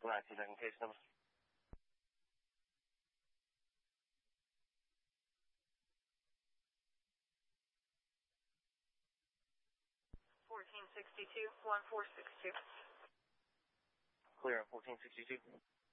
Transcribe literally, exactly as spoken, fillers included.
Black, second case number. fourteen sixty-two, one four six two. Clear on fourteen sixty-two.